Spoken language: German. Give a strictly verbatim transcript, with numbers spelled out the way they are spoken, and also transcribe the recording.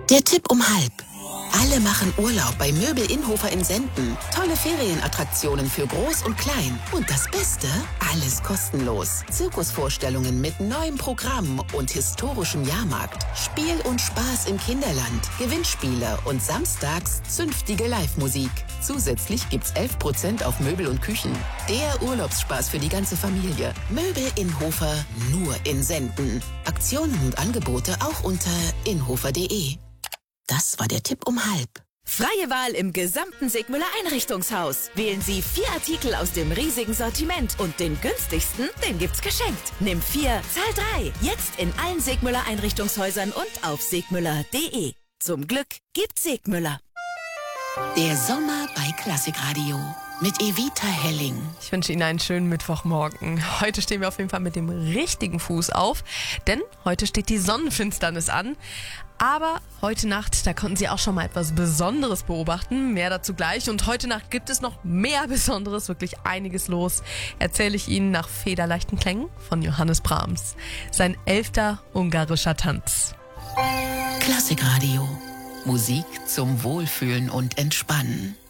Der Tipp um halb. Alle machen Urlaub bei Möbel Inhofer in Senden. Tolle Ferienattraktionen für Groß und Klein. Und das Beste? Alles kostenlos. Zirkusvorstellungen mit neuem Programm und historischem Jahrmarkt. Spiel und Spaß im Kinderland. Gewinnspiele und samstags zünftige Live-Musik. Zusätzlich gibt's elf Prozent auf Möbel und Küchen. Der Urlaubsspaß für die ganze Familie. Möbel Inhofer nur in Senden. Aktionen und Angebote auch unter inhofer punkt de. Das war der Tipp um halb. Freie Wahl im gesamten Segmüller Einrichtungshaus. Wählen Sie vier Artikel aus dem riesigen Sortiment und den günstigsten, den gibt's geschenkt. Nimm vier, zahl drei. Jetzt in allen Segmüller Einrichtungshäusern und auf segmüller punkt de. Zum Glück gibt's Segmüller. Der Sommer bei Klassikradio mit Evita Helling. Ich wünsche Ihnen einen schönen Mittwochmorgen. Heute stehen wir auf jeden Fall mit dem richtigen Fuß auf, denn heute steht die Sonnenfinsternis an. Aber heute Nacht, da konnten Sie auch schon mal etwas Besonderes beobachten. Mehr dazu gleich. Und heute Nacht gibt es noch mehr Besonderes, wirklich einiges los. Erzähle ich Ihnen nach federleichten Klängen von Johannes Brahms. Sein elfter ungarischer Tanz. Klassikradio. Musik zum Wohlfühlen und Entspannen.